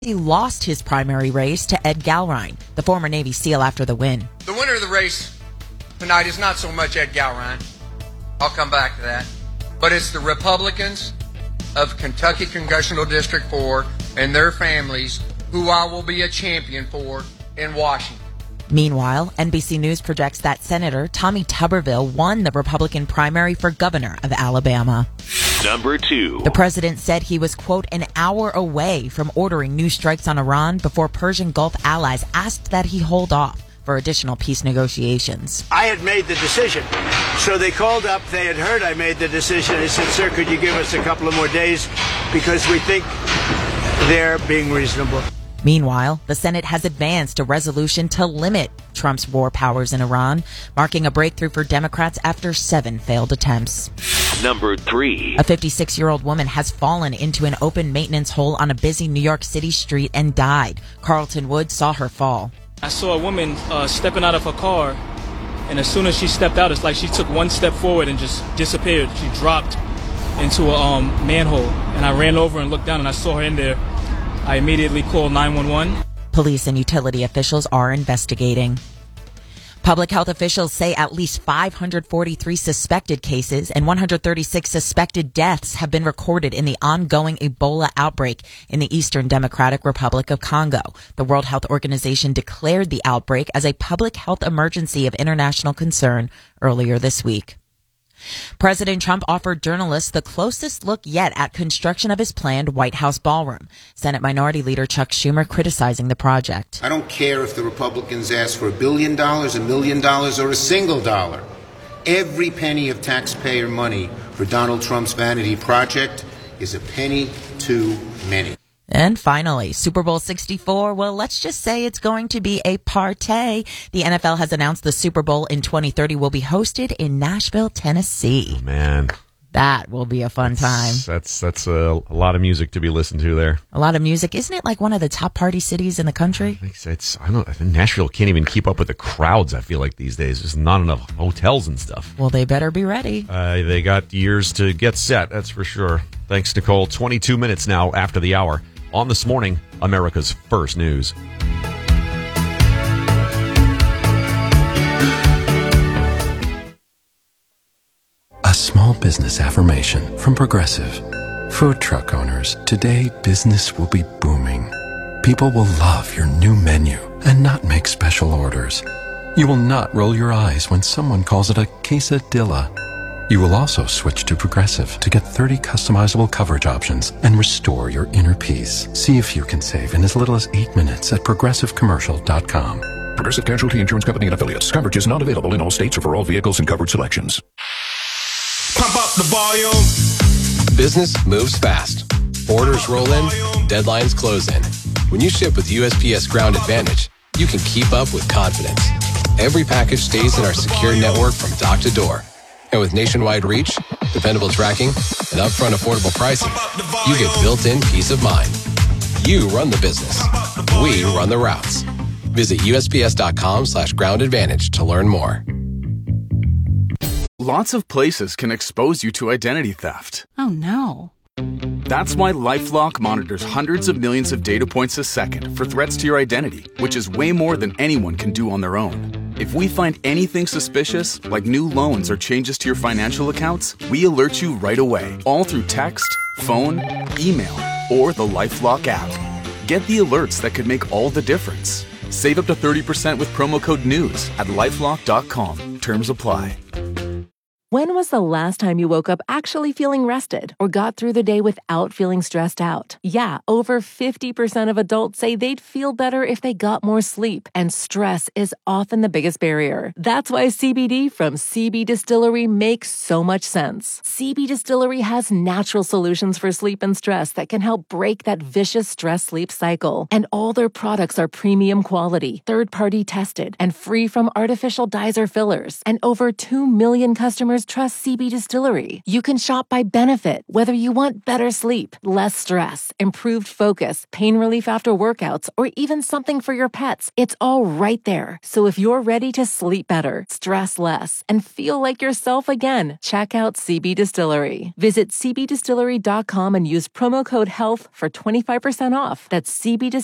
He lost his primary race to Ed Galrine, the former Navy SEAL, after the win. The winner of the race tonight is not so much Ed Galrine. I'll come back to that. But it's the Republicans of Kentucky Congressional District 4 and their families who I will be a champion for in Washington. Meanwhile, NBC News projects that Senator Tommy Tuberville won the Republican primary for governor of Alabama. Number 2. The president said he was, quote, an hour away from ordering new strikes on Iran before Persian Gulf allies asked that he hold off for additional peace negotiations. I had made the decision. So they called up. They had heard I made the decision. They said, sir, could you give us a couple of more days because we think they're being reasonable. Meanwhile, the Senate has advanced a resolution to limit Trump's war powers in Iran, marking a breakthrough for Democrats after 7 failed attempts. Number 3. A 56-year-old woman has fallen into an open maintenance hole on a busy New York City street and died. Carlton Wood saw her fall. I saw a woman stepping out of her car, and as soon as she stepped out, it's like she took one step forward and just disappeared. She dropped into a manhole, and I ran over and looked down, and I saw her in there. I immediately called 911. Police and utility officials are investigating. Public health officials say at least 543 suspected cases and 136 suspected deaths have been recorded in the ongoing Ebola outbreak in the Eastern Democratic Republic of Congo. The World Health Organization declared the outbreak as a public health emergency of international concern earlier this week. President Trump offered journalists the closest look yet at construction of his planned White House ballroom. Senate Minority Leader Chuck Schumer criticizing the project. I don't care if the Republicans ask for $1 billion, $1 million, or a single dollar. Every penny of taxpayer money for Donald Trump's vanity project is a penny too many. And finally, Super Bowl 64. Well, let's just say it's going to be a party. The NFL has announced the Super Bowl in 2030 will be hosted in Nashville, Tennessee. Oh, man. That will be a fun time. That's a lot of music to be listened to there. A lot of music. Isn't it like one of the top party cities in the country? I think Nashville can't even keep up with the crowds, I feel like, these days. There's not enough hotels and stuff. Well, they better be ready. They got years to get set, that's for sure. Thanks, Nicole. 22 minutes now after the hour. On This Morning, America's First News. A small business affirmation from Progressive. Food truck owners, today business will be booming. People will love your new menu and not make special orders. You will not roll your eyes when someone calls it a quesadilla. You will also switch to Progressive to get 30 customizable coverage options and restore your inner peace. See if you can save in as little as 8 minutes at progressivecommercial.com. Progressive Casualty Insurance Company and Affiliates. Coverage is not available in all states or for all vehicles and coverage selections. Pump up the volume. Business moves fast. Orders roll in, deadlines close in. When you ship with USPS Ground Advantage, you can keep up with confidence. Every package stays in our secure network from dock to door. And with nationwide reach, dependable tracking, and upfront affordable pricing, you get built-in peace of mind. You run the business. We run the routes. Visit USPS.com/Ground Advantage to learn more. Lots of places can expose you to identity theft. Oh no. That's why LifeLock monitors hundreds of millions of data points a second for threats to your identity, which is way more than anyone can do on their own. If we find anything suspicious, like new loans or changes to your financial accounts, we alert you right away, all through text, phone, email, or the LifeLock app. Get the alerts that could make all the difference. Save up to 30% with promo code NEWS at LifeLock.com. Terms apply. When was the last time you woke up actually feeling rested or got through the day without feeling stressed out? Yeah, over 50% of adults say they'd feel better if they got more sleep, and stress is often the biggest barrier. That's why CBD from CB Distillery makes so much sense. CB Distillery has natural solutions for sleep and stress that can help break that vicious stress-sleep cycle. And all their products are premium quality, third-party tested, and free from artificial dyes or fillers. And over 2 million customers customers trust CB Distillery. You can shop by benefit, whether you want better sleep, less stress, improved focus, pain relief after workouts, or even something for your pets. It's all right there. So if you're ready to sleep better, stress less, and feel like yourself again, check out CB Distillery. Visit cbdistillery.com and use promo code HEALTH for 25% off. That's